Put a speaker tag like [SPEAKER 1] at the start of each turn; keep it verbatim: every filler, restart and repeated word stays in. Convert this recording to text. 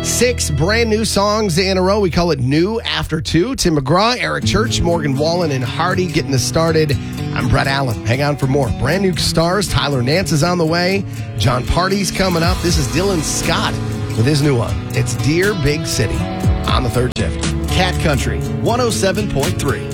[SPEAKER 1] Six brand new songs in a row. We call it New After Two. Tim McGraw, Eric Church, Morgan Wallen, and Hardy getting us started. I'm Brett Allen. Hang on for more. Brand new stars. Tyler Nance is on the way. John Party's coming up. This is Dylan Scott with his new one. It's Dear Big City on the third shift. Cat Country one oh seven point three.